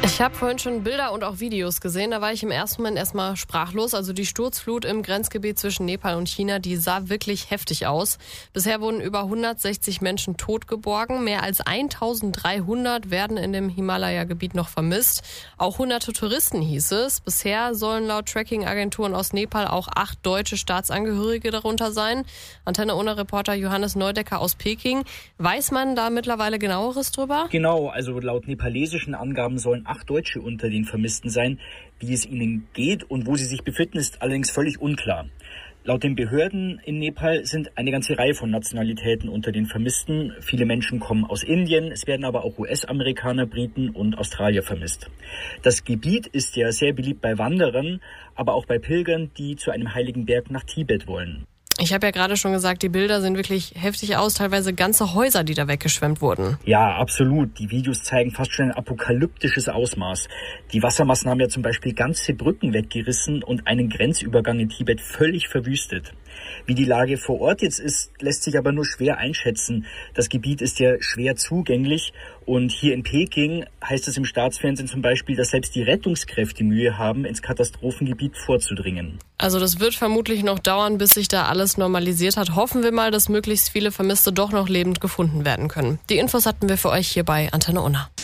Ich habe vorhin schon Bilder und auch Videos gesehen. Da war ich im ersten Moment erstmal sprachlos. Also die Sturzflut im Grenzgebiet zwischen Nepal und China, die sah wirklich heftig aus. Bisher wurden über 160 Menschen tot geborgen. Mehr als 1300 werden in dem Himalaya-Gebiet noch vermisst. Auch hunderte Touristen hieß es. Bisher sollen laut Tracking-Agenturen aus Nepal auch 8 deutsche Staatsangehörige darunter sein. Antenne Ohne-Reporter Johannes Neudecker aus Peking. Weiß man da mittlerweile Genaueres drüber? Genau, also laut nepalesischen Angaben sollen 8 Deutsche unter den Vermissten sein. Wie es ihnen geht und wo sie sich befinden, ist allerdings völlig unklar. Laut den Behörden in Nepal sind eine ganze Reihe von Nationalitäten unter den Vermissten. Viele Menschen kommen aus Indien, es werden aber auch US-Amerikaner, Briten und Australier vermisst. Das Gebiet ist ja sehr beliebt bei Wanderern, aber auch bei Pilgern, die zu einem heiligen Berg nach Tibet wollen. Ich habe ja gerade schon gesagt, die Bilder sehen wirklich heftig aus, teilweise ganze Häuser, die da weggeschwemmt wurden. Ja, absolut. Die Videos zeigen fast schon ein apokalyptisches Ausmaß. Die Wassermassen haben ja zum Beispiel ganze Brücken weggerissen und einen Grenzübergang in Tibet völlig verwüstet. Wie die Lage vor Ort jetzt ist, lässt sich aber nur schwer einschätzen. Das Gebiet ist ja schwer zugänglich und hier in Peking heißt es im Staatsfernsehen zum Beispiel, dass selbst die Rettungskräfte Mühe haben, ins Katastrophengebiet vorzudringen. Also das wird vermutlich noch dauern, bis sich da alles normalisiert hat. Hoffen wir mal, dass möglichst viele Vermisste doch noch lebend gefunden werden können. Die Infos hatten wir für euch hier bei Antenne Unna.